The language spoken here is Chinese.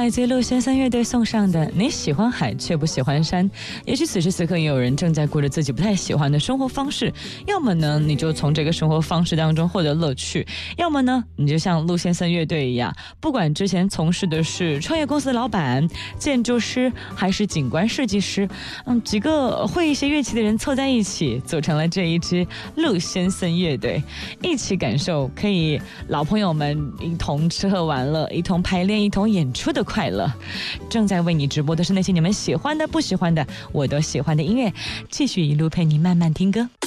来自陆先生乐队送上的你喜欢海却不喜欢山。也许此时此刻也有人正在过着自己不太喜欢的生活方式，要么呢你就从这个生活方式当中获得乐趣，要么呢你就像陆先生乐队一样，不管之前从事的是创业公司的老板、建筑师还是景观设计师，几个会一些乐器的人凑在一起，组成了这一支陆先生乐队，一起感受可以老朋友们一同吃喝玩乐、一同排练、一同演出的快乐。正在为你直播的是那些你们喜欢的、不喜欢的、我都喜欢的音乐，继续一路陪你慢慢听歌。